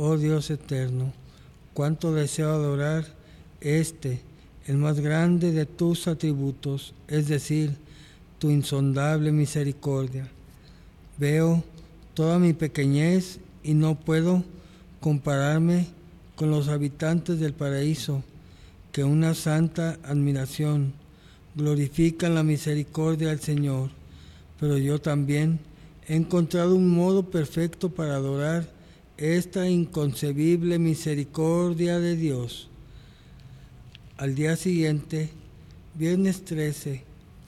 Oh Dios eterno, cuánto deseo adorar el más grande de tus atributos, es decir, tu insondable misericordia. Veo toda mi pequeñez y no puedo compararme con los habitantes del paraíso, que una santa admiración glorifican la misericordia del Señor, pero yo también he encontrado un modo perfecto para adorar esta inconcebible misericordia de Dios. Al día siguiente, viernes 13,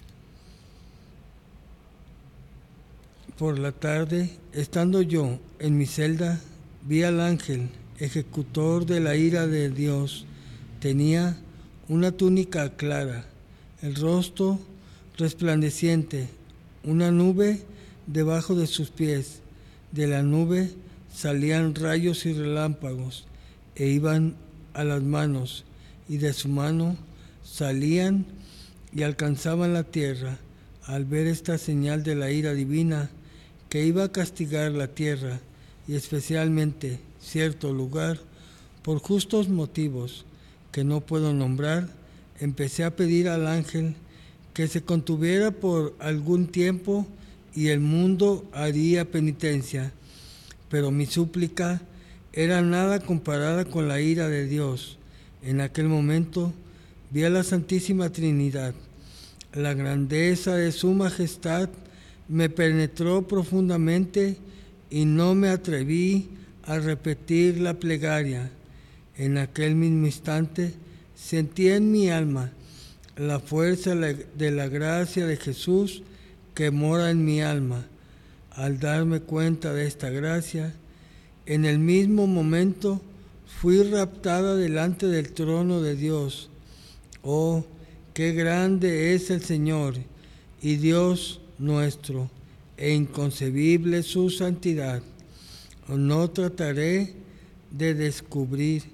por la tarde, estando yo en mi celda, vi al ángel, ejecutor de la ira de Dios. Tenía una túnica clara, el rostro resplandeciente, una nube debajo de sus pies. De la nube salían rayos y relámpagos, e iban a las manos, y de su mano salían y alcanzaban la tierra. Al ver esta señal de la ira divina, que iba a castigar la tierra, y especialmente cierto lugar, por justos motivos que no puedo nombrar, empecé a pedir al ángel que se contuviera por algún tiempo y el mundo haría penitencia. Pero mi súplica era nada comparada con la ira de Dios. En aquel momento vi a la Santísima Trinidad. La grandeza de su majestad me penetró profundamente y no me atreví a repetir la plegaria. En aquel mismo instante sentí en mi alma la fuerza de la gracia de Jesús que mora en mi alma. Al darme cuenta de esta gracia, en el mismo momento fui raptada delante del trono de Dios. Oh, qué grande es el Señor y Dios nuestro, e inconcebible su santidad. No trataré de describir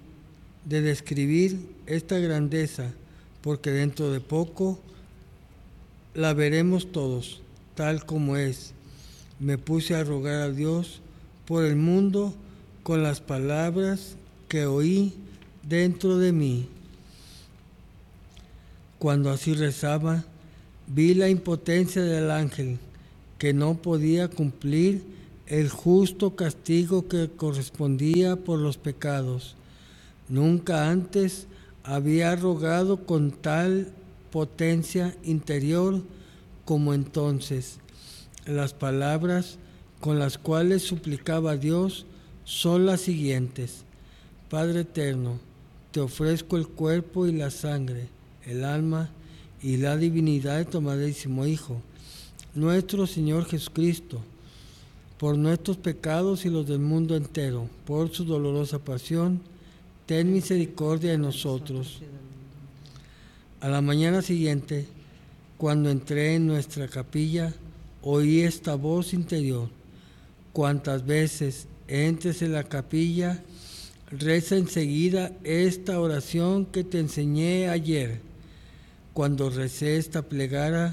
esta grandeza, porque dentro de poco la veremos todos, tal como es. Me puse a rogar a Dios por el mundo con las palabras que oí dentro de mí. Cuando así rezaba, vi la impotencia del ángel, que no podía cumplir el justo castigo que correspondía por los pecados. Nunca antes había rogado con tal potencia interior como entonces. Las palabras con las cuales suplicaba a Dios son las siguientes: Padre eterno, te ofrezco el cuerpo y la sangre, el alma y la divinidad de tu amadísimo Hijo, nuestro Señor Jesucristo, por nuestros pecados y los del mundo entero, por su dolorosa pasión, ten misericordia de nosotros. A la mañana siguiente, cuando entré en nuestra capilla, oí esta voz interior: cuantas veces entres en la capilla, reza enseguida esta oración que te enseñé ayer. Cuando recé esta plegaria,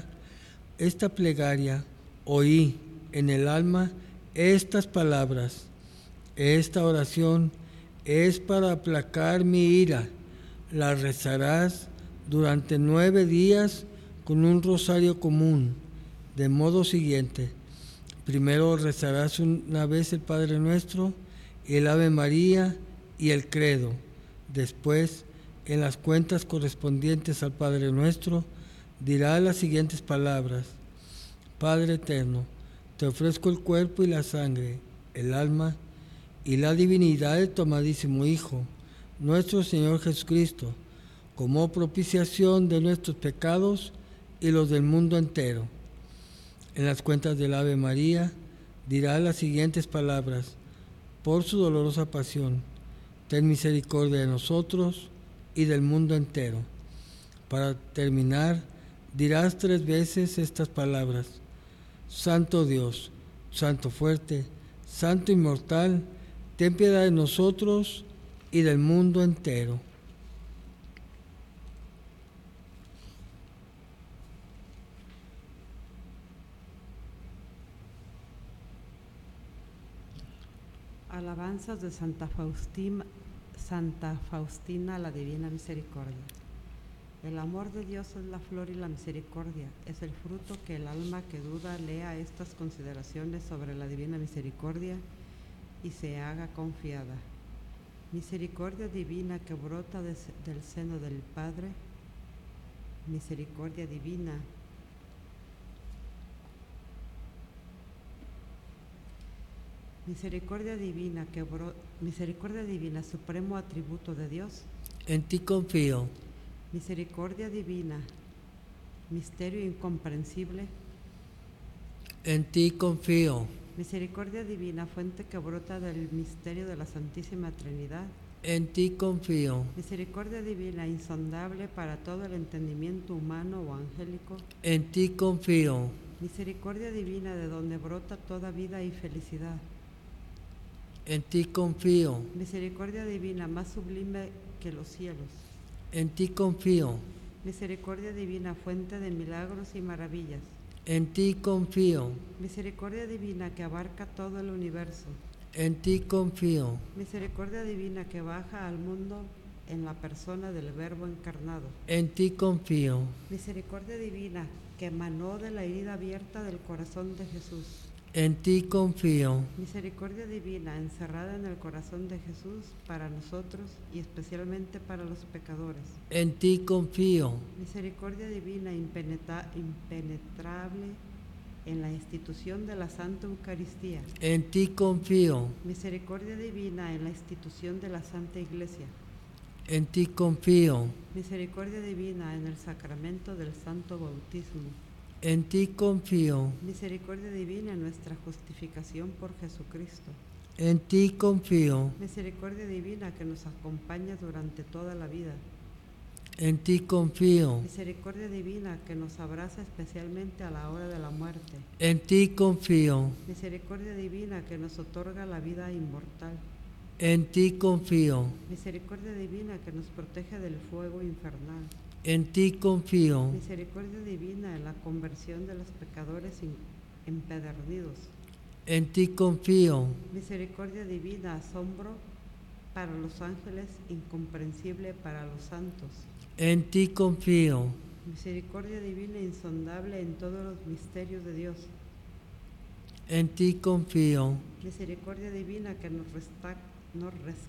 oí en el alma estas palabras: esta oración es para aplacar mi ira. La rezarás durante 9 días con un rosario común, de modo siguiente. Primero rezarás una vez el Padre Nuestro, el Ave María y el Credo. Después, en las cuentas correspondientes al Padre Nuestro, dirás las siguientes palabras: Padre eterno, te ofrezco el cuerpo y la sangre, el alma y la divinidad de tu amadísimo Hijo, nuestro Señor Jesucristo, como propiciación de nuestros pecados y los del mundo entero. En las cuentas del Ave María dirá las siguientes palabras: por su dolorosa pasión, ten misericordia de nosotros y del mundo entero. Para terminar, dirás 3 veces estas palabras: Santo Dios, Santo fuerte, Santo inmortal, ten piedad de nosotros y del mundo entero. Alabanzas de Santa Faustina, la Divina Misericordia. El amor de Dios es la flor y la misericordia es el fruto que el alma que duda lea estas consideraciones sobre la Divina Misericordia y se haga confiada. Misericordia divina que brota del seno del Padre, misericordia divina misericordia divina, supremo atributo de Dios. En ti confío. Misericordia divina, misterio incomprensible. En ti confío. Misericordia divina, fuente que brota del misterio de la Santísima Trinidad. En ti confío. Misericordia divina, insondable para todo el entendimiento humano o angélico. En ti confío. Misericordia divina, de donde brota toda vida y felicidad. En ti confío. Misericordia divina, más sublime que los cielos. En ti confío. Misericordia divina, fuente de milagros y maravillas. En ti confío. Misericordia divina, que abarca todo el universo. En ti confío. Misericordia divina, que baja al mundo en la persona del Verbo encarnado. En ti confío. Misericordia divina, que emanó de la herida abierta del corazón de Jesús. En ti confío. Misericordia divina, encerrada en el corazón de Jesús para nosotros y especialmente para los pecadores. En ti confío. Misericordia divina, impenetrable en la institución de la Santa Eucaristía. En ti confío. Misericordia divina en la institución de la Santa Iglesia. En ti confío. Misericordia divina en el sacramento del Santo Bautismo. En ti confío. Misericordia divina en nuestra justificación por Jesucristo. En ti confío. Misericordia divina que nos acompaña durante toda la vida. En ti confío. Misericordia divina que nos abraza especialmente a la hora de la muerte. En ti confío. Misericordia divina que nos otorga la vida inmortal. En ti confío. Misericordia divina que nos protege del fuego infernal. En ti confío. Misericordia divina en la conversión de los pecadores empedernidos. En ti confío. Misericordia divina, asombro para los ángeles, incomprensible para los santos. En ti confío. Misericordia divina, insondable en todos los misterios de Dios. En ti confío. Misericordia divina que nos rescata